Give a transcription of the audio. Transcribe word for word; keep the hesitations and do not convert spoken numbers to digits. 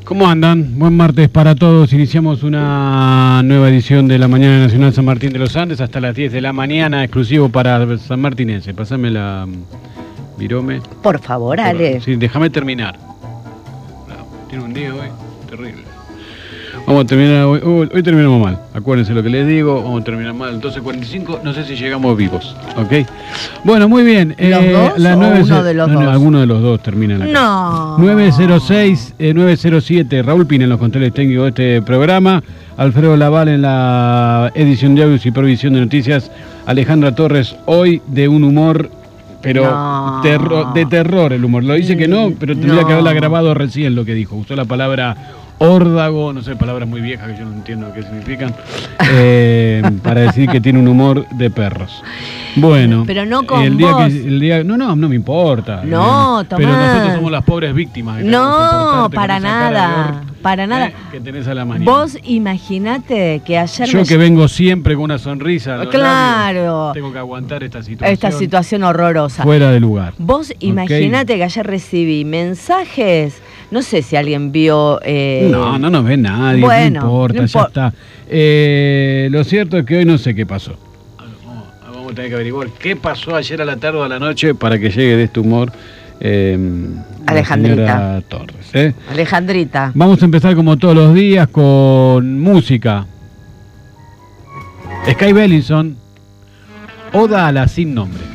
¿Cómo andan? Buen martes para todos. Iniciamos una nueva edición de la Mañana Nacional San Martín de los Andes hasta las diez de la mañana, exclusivo para San Martinense. Pasame la virome. Por favor, Ale. Sí, déjame terminar. Tiene un día hoy terrible. Vamos a terminar hoy. Hoy, hoy terminamos mal. Acuérdense lo que les digo. Vamos a terminar mal. doce cuarenta y cinco. No sé si llegamos vivos. ¿Ok? Bueno, muy bien. ¿Los eh, dos la o nueve, uno de los no, dos? No, alguno de los dos termina en la No. nueve cero seis, eh, nueve cero siete. Raúl Pina en los controles técnicos de este programa. Alfredo Laval en la edición de audio y provisión de noticias. Alejandra Torres, hoy de un humor, pero No. terro, de terror el humor. Lo dice que no, pero tendría No. que haberla grabado recién lo que dijo. Usó la palabra órdago, no sé, palabras muy viejas que yo no entiendo qué significan, eh, para decir que tiene un humor de perros. Bueno, pero no con el día vos. que el día no no no me importa. No, eh, pero Tomás. nosotros somos las pobres víctimas. que No, tenemos que soportarte para con esa cara de nada, orto, para nada. eh, que tenés a la mañana. Vos imaginate que ayer Yo me... que vengo siempre con una sonrisa, en los Claro. labios, tengo que aguantar esta situación. esta situación horrorosa. Fuera de lugar. Vos imaginate que ayer recibí mensajes, no sé si alguien vio... Eh... No, no nos ve nadie, Bueno, no importa, no ya impor- está. Eh, lo cierto es que hoy no sé qué pasó. Vamos, vamos a tener que averiguar qué pasó ayer a la tarde o a la noche para que llegue de este humor eh, la Alejandrita. señora Torres. ¿eh? Alejandrita. Vamos a empezar como todos los días con música. Sky Bellison, Oda a la sin nombre.